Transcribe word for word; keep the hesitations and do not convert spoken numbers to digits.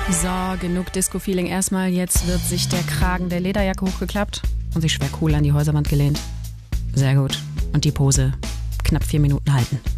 So, genug Disco-Feeling erstmal. Jetzt wird sich der Kragen der Lederjacke hochgeklappt und sich schwer cool an die Häuserwand gelehnt. Sehr gut. Und die Pose knapp vier Minuten halten.